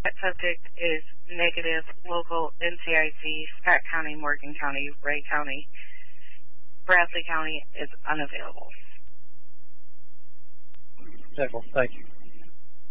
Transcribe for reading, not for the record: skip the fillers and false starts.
That subject is negative, local, NCIC, Scott County, Morgan County, Ray County. Bradley County is unavailable. Excellent. Thank you.